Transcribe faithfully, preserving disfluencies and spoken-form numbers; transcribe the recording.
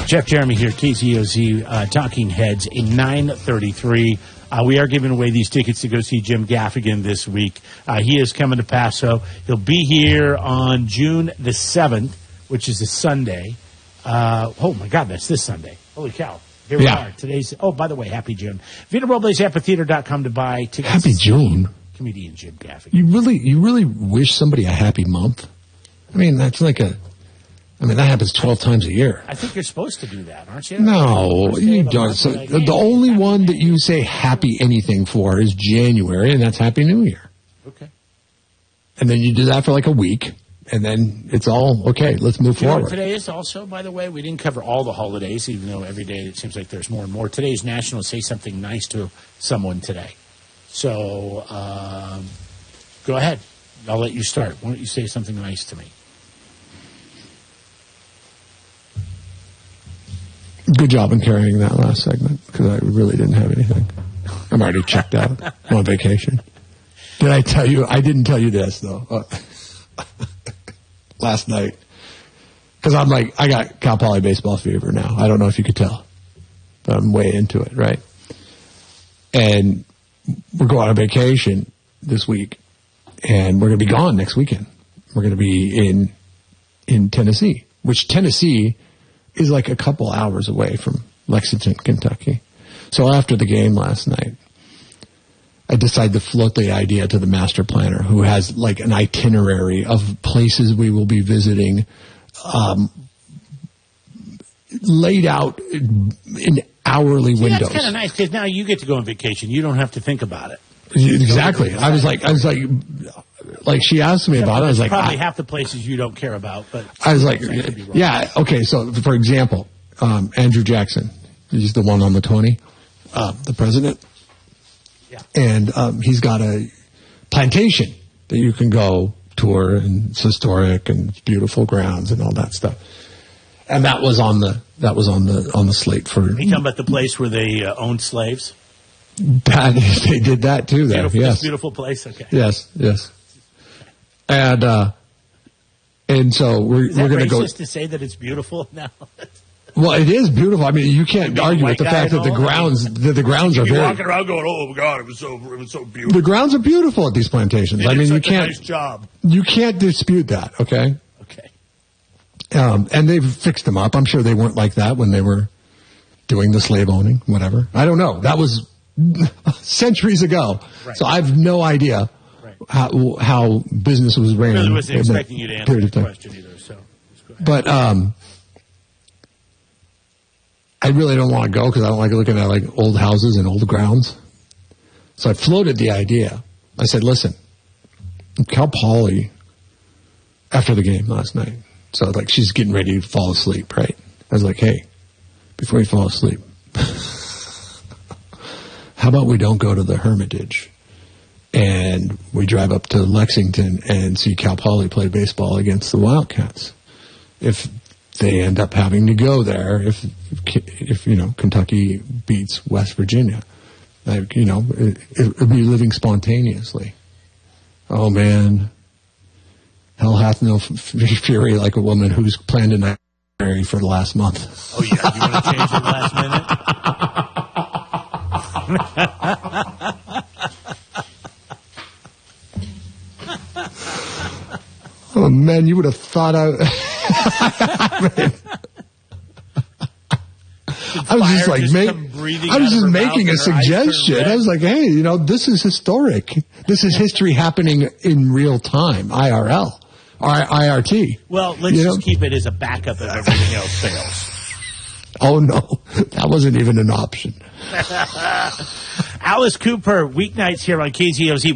Jeff Jeremy here, K Z O Z, uh, Talking Heads, a nine thirty-three. Uh, we are giving away these tickets to go see Jim Gaffigan this week. Uh, he is coming to Paso. He'll be here on June the seventh, which is a Sunday. Uh, oh, my God, that's this Sunday. Holy cow. Here we yeah. are. Today's, oh, by the way, happy June. Vita Robles Amphitheater dot com to buy tickets. Happy June. Comedian Jim Gaffigan. You really, you really wish somebody a happy month? I mean, that's like a, I mean, that happens twelve times a year. I think you're supposed to do that, aren't you? No, you don't. So like, the, hey, the only happy one New that you say happy anything for is January, and that's Happy New Year. Okay. And then you do that for like a week, and then it's all okay. Let's move You know forward. what today is also, by the way, we didn't cover all the holidays, even though every day it seems like there's more and more. Today is National Say Something Nice to Someone Today. So um, go ahead. I'll let you start. Why don't you say something nice to me? Good job in carrying that last segment, because I really didn't have anything. I'm already checked out. I'm on vacation. Did I tell you? I didn't tell you this, though. Uh, last night. Because I'm like, I got Cal Poly baseball fever now. I don't know if you could tell. But I'm way into it, right? And we're going on vacation this week. And we're going to be gone next weekend. We're going to be in in Tennessee, which Tennessee is like a couple hours away from Lexington, Kentucky. So after the game last night, I decided to float the idea to the master planner, who has like an itinerary of places we will be visiting, um, laid out in hourly See, windows. That's kind of nice, because now you get to go on vacation. You don't have to think about it. Exactly. I was like, I was like, like she asked me yeah, about it. I was like, probably I, half the places you don't care about, but I was like, yeah, okay. So for example, um, Andrew Jackson, he's the one on the twenty, uh, the president. Yeah. And, um, he's got a plantation that you can go tour, and it's historic and it's beautiful grounds and all that stuff. And that was on the, that was on the, on the slate for. Are you talking about the place where they uh, owned slaves? That, they did that too there. Beautiful, yes. Beautiful place. Okay. Yes. Yes. And, uh, and so we're, Is that we're going to go. racist to say that it's beautiful now? Well, it is beautiful. I mean, you can't argue with the fact that the grounds, that the grounds are You're very. walking around going, "Oh my God, it was so, it was so beautiful." The grounds are beautiful at these plantations. They I did mean, you such a can't. nice job. You can't dispute that. Okay. Okay. Um, and they've fixed them up. I'm sure they weren't like that when they were doing the slave owning, whatever. I don't know. That was centuries ago. Right. So I have no idea right. how how business was ran. I really wasn't expecting you to answer the question either. So, but um, I really don't want to go because I don't like looking at like old houses and old grounds. So I floated the idea. I said, "Listen, Cal Poly after the game last night." So like she's getting ready to fall asleep, right? I was like, "Hey, before you fall asleep, how about we don't go to the Hermitage and we drive up to Lexington and see Cal Poly play baseball against the Wildcats? If they end up having to go there, if, if you know, Kentucky beats West Virginia, like, you know, it, it would be living spontaneously." Oh, man. Hell hath no f- fury like a woman who's planned a night for the last month. Oh, yeah. You want to change it last minute? Oh, man, you would have thought I... I, mean, I was just like, just make, I was just making a suggestion. I was like, hey, you know, this is historic. This is history happening in real time, I R L, I R T. Well, let's you just know? keep it as a backup if everything else fails. Oh, no, that wasn't even an option. Alice Cooper, weeknights here on K Z O Z.